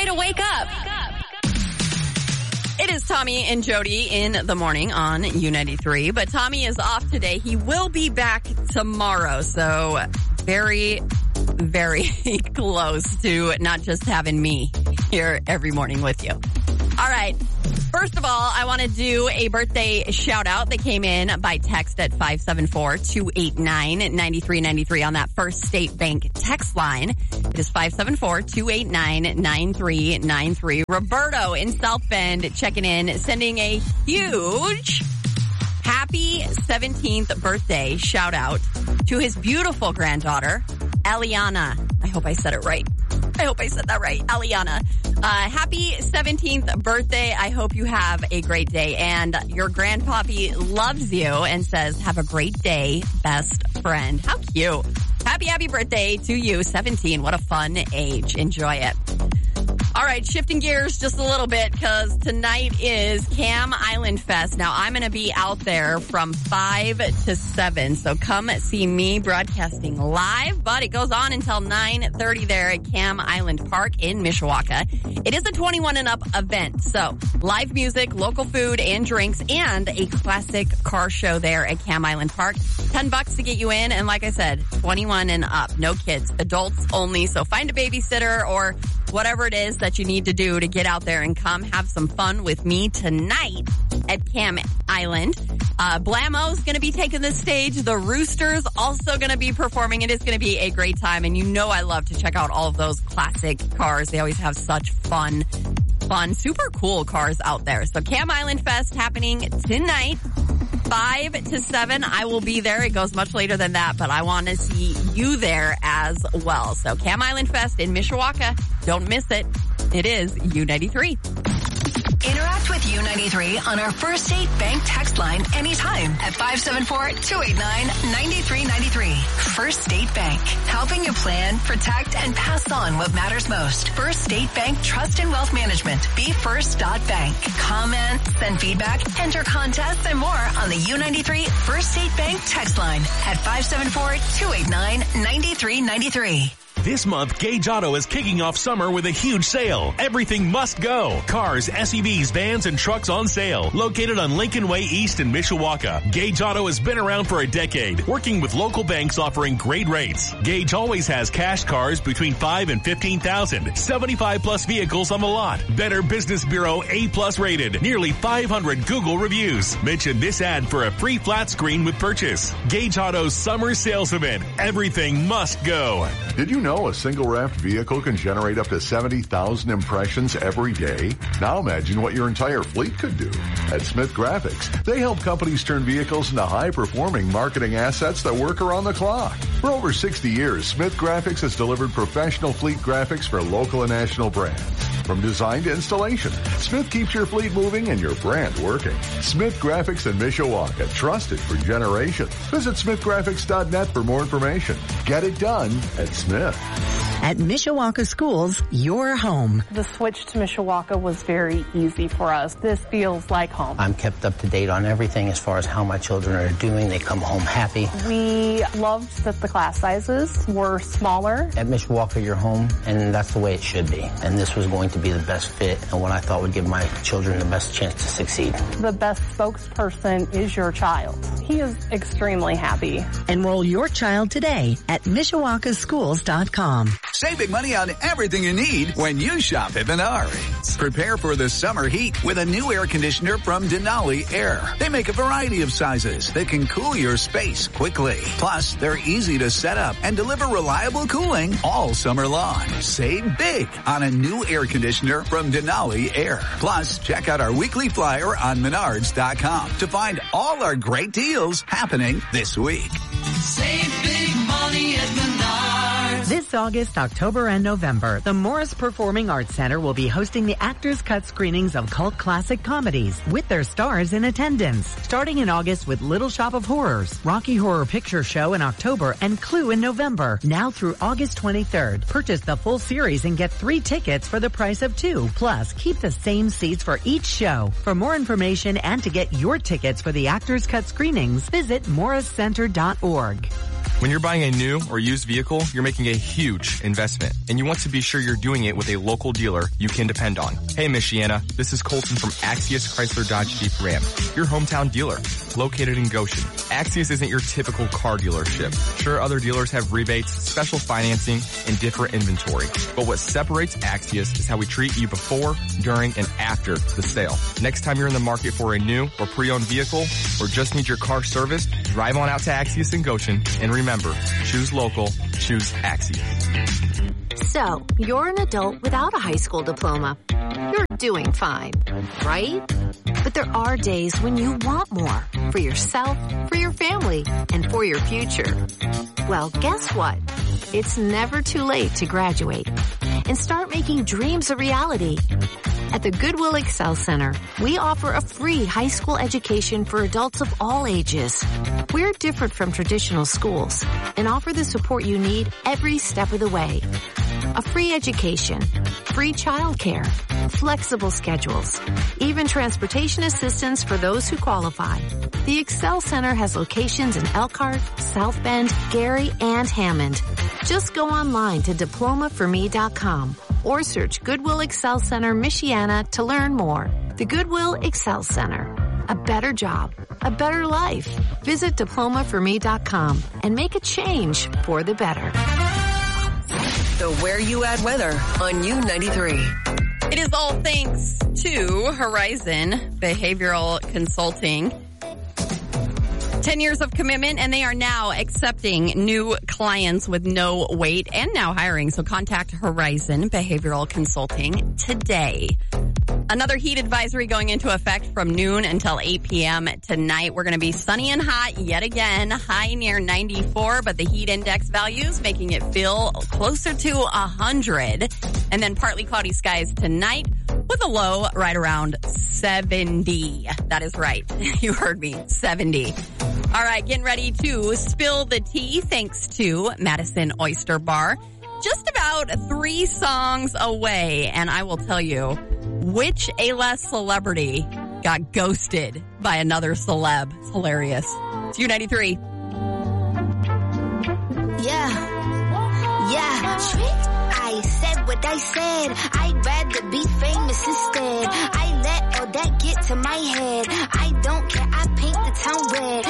way to wake up. It is Tommy and Jody in the morning on U93, but Tommy is off today. He will be back tomorrow, so very, very close to not just having me here every morning with you. All right. First of all, I want to do a birthday shout out that came in by text at 574-289-9393 on that First State Bank text line. It is 574-289-9393. Roberto in South Bend checking in, sending a huge happy 17th birthday shout out to his beautiful granddaughter, Eliana. I hope I said it right. I hope I said that right. Eliana. Happy 17th birthday. I hope you have a great day. And your grandpappy loves you and says, have a great day, best friend. How cute. Happy birthday to you, 17. What a fun age. Enjoy it. All right, shifting gears just a little bit because tonight is Cam Island Fest. Now, I'm going to be out there from 5 to 7, so come see me broadcasting live, but it goes on until 9:30 there at Cam Island Park in Mishawaka. It is a 21 and up event, so live music, local food and drinks, and a classic car show there at Cam Island Park. $10 to get you in, and like I said, 21 and up, no kids, adults only, so find a babysitter or whatever it is that you need to do to get out there and come have some fun with me tonight at Cam Island. Blamo's going to be taking the stage. The Roosters also going to be performing. It is going to be a great time. And you know I love to check out all of those classic cars. They always have such fun, super cool cars out there. So Cam Island Fest happening tonight. 5 to 7, I will be there. It goes much later than that, but I want to see you there as well. So Cam Island Fest in Mishawaka. Don't miss it. It is U93. Interact with U93 on our First State Bank text line anytime at 574-289-9393. First State Bank, helping you plan, protect, and pass on what matters most. First State Bank Trust and Wealth Management. BeFirst.bank. Comment, send feedback, enter contests, and more on the U93 First State Bank text line at 574-289-9393. This month, Gage Auto is kicking off summer with a huge sale. Everything must go. Cars, SUVs, vans, and trucks on sale. Located on Lincoln Way East in Mishawaka. Gage Auto has been around for a decade, working with local banks offering great rates. Gage always has cash cars between $5,000 and $15,000. 75 plus vehicles on the lot. Better Business Bureau A+ rated. Nearly 500 Google reviews. Mention this ad for a free flat screen with purchase. Gage Auto's summer sales event. Everything must go. Did you know a single wrapped vehicle can generate up to 70,000 impressions every day? Now imagine what your entire fleet could do. At Smith Graphics, they help companies turn vehicles into high-performing marketing assets that work around the clock. For over 60 years, Smith Graphics has delivered professional fleet graphics for local and national brands. From design to installation, Smith keeps your fleet moving and your brand working. Smith Graphics in Mishawaka, trusted for generations. Visit smithgraphics.net for more information. Get it done at Smith. At Mishawaka Schools, your home. The switch to Mishawaka was very easy for us. This feels like home. I'm kept up to date on everything as far as how my children are doing. They come home happy. We loved that the class sizes were smaller. At Mishawaka, you're home, and that's the way it should be. And this was going to be the best fit and what I thought would give my children the best chance to succeed. The best spokesperson is your child. He is extremely happy. Enroll your child today at MishawakaSchools.com. Save big money on everything you need when you shop at Menards. Prepare for the summer heat with a new air conditioner from Denali Air. They make a variety of sizes that can cool your space quickly. Plus, they're easy to set up and deliver reliable cooling all summer long. Save big on a new air conditioner from Denali Air. Plus, check out our weekly flyer on Menards.com to find all our great deals happening this week. Save big money at Menards. This August, October, and November, the Morris Performing Arts Center will be hosting the Actors Cut screenings of cult classic comedies with their stars in attendance. Starting in August with Little Shop of Horrors, Rocky Horror Picture Show in October, and Clue in November. Now through August 23rd. Purchase the full series and get 3 tickets for the price of 2. Plus, keep the same seats for each show. For more information and to get your tickets for the Actors Cut screenings, visit morriscenter.org. When you're buying a new or used vehicle, you're making a huge huge investment, and you want to be sure you're doing it with a local dealer you can depend on. Hey, Michiana, this is Colton from Axius Chrysler Dodge Jeep Ram, your hometown dealer, located in Goshen. Axius isn't your typical car dealership. Sure, other dealers have rebates, special financing, and different inventory, but what separates Axius is how we treat you before, during, and after the sale. Next time you're in the market for a new or pre-owned vehicle, or just need your car serviced, drive on out to Axius in Goshen, and remember, choose local, choose Axius. So, you're an adult without a high school diploma. You're doing fine, right? But there are days when you want more for yourself, for your family, and for your future. Well, guess what? It's never too late to graduate and start making dreams a reality. At the Goodwill Excel Center, we offer a free high school education for adults of all ages. We're different from traditional schools and offer the support you need every step of the way. A free education, free childcare, flexible schedules, even transportation assistance for those who qualify. The Excel Center has locations in Elkhart, South Bend, Gary, and Hammond. Just go online to diplomaforme.com or search Goodwill Excel Center Michiana to learn more. The Goodwill Excel Center. A better job, a better life. Visit diplomaforme.com and make a change for the better. The Where You At weather on U93. It is all thanks to Horizon Behavioral Consulting. 10 years of commitment, and they are now accepting new clients with no wait and now hiring. So contact Horizon Behavioral Consulting today. Another heat advisory going into effect from noon until 8 p.m. tonight. We're going to be sunny and hot yet again, high near 94, but the heat index values making it feel closer to 100. And then partly cloudy skies tonight with a low right around 70. That is right. You heard me, 70. All right, getting ready to spill the tea thanks to Madison Oyster Bar. Just about 3 songs away, and I will tell you which A-list celebrity got ghosted by another celeb. It's hilarious. It's U93. Yeah. I said what I said. I'd rather be famous instead. I let all that get to my head. I don't care. I paint the town red.